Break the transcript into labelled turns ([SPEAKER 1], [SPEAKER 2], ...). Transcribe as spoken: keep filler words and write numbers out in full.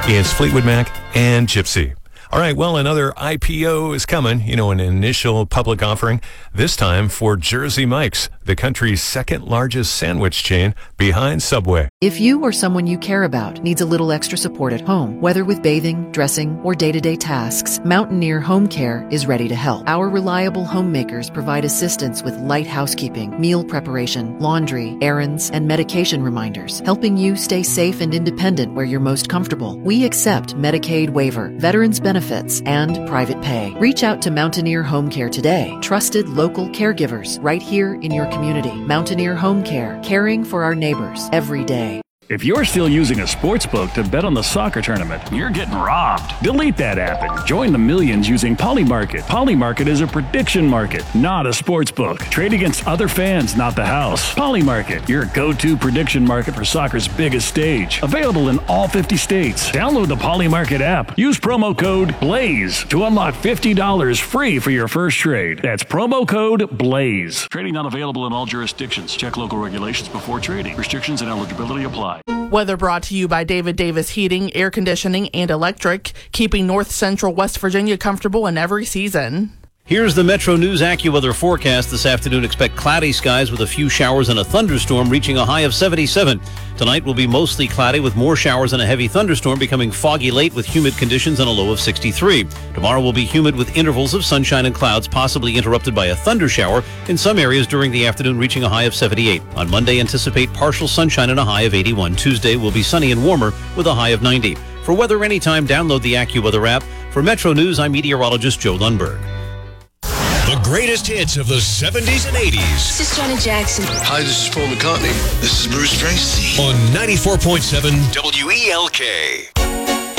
[SPEAKER 1] against Fleetwood Mac and Gypsy. All right, well, another I P O is coming, you know, an initial public offering, this time for Jersey Mike's, the country's second largest sandwich chain behind Subway.
[SPEAKER 2] If you or someone you care about needs a little extra support at home, whether with bathing, dressing, or day-to-day tasks, Mountaineer Home Care is ready to help. Our reliable homemakers provide assistance with light housekeeping, meal preparation, laundry, errands, and medication reminders, helping you stay safe and independent where you're most comfortable. We accept Medicaid waiver, veterans benefits, and private pay. Reach out to Mountaineer Home Care today. Trusted local caregivers right here in your community. Mountaineer Home Care, caring for our neighbors every day.
[SPEAKER 3] If you're still using a sportsbook to bet on the soccer tournament, you're getting robbed. Delete that app and join the millions using Polymarket. Polymarket is a prediction market, not a sportsbook. Trade against other fans, not the house. Polymarket, your go-to prediction market for soccer's biggest stage. Available in all fifty states. Download the Polymarket app. Use promo code BLAZE to unlock fifty dollars free for your first trade. That's promo code BLAZE. Trading not available in all jurisdictions. Check local regulations before trading. Restrictions and eligibility apply.
[SPEAKER 4] Weather brought to you by David Davis Heating, Air Conditioning, and Electric, keeping North Central West Virginia comfortable in every season.
[SPEAKER 5] Here's the Metro News AccuWeather forecast. This afternoon, expect cloudy skies with a few showers and a thunderstorm reaching a high of seventy-seven. Tonight will be mostly cloudy with more showers and a heavy thunderstorm, becoming foggy late with humid conditions and a low of sixty-three. Tomorrow will be humid with intervals of sunshine and clouds, possibly interrupted by a thunder shower in some areas during the afternoon, reaching a high of seventy-eight. On Monday, anticipate partial sunshine and a high of eighty-one. Tuesday will be sunny and warmer with a high of ninety. For weather anytime, download the AccuWeather app. For Metro News, I'm meteorologist Joe Lundberg.
[SPEAKER 6] The greatest hits of the seventies and eighties.
[SPEAKER 7] This is Janet Jackson.
[SPEAKER 8] Hi, this is Paul McCartney. This is Bruce Springsteen.
[SPEAKER 6] On ninety-four point seven W E L K.